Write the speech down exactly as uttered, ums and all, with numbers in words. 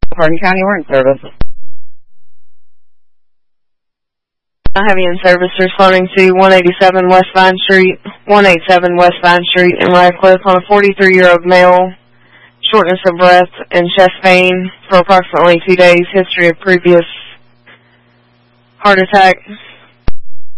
Hardin County, we're in service. I have you in service responding to one eighty-seven West Vine Street, one eighty-seven West Vine Street in Radcliffe on a forty-three-year-old male, shortness of breath and chest pain for approximately two days, history of previous heart attack.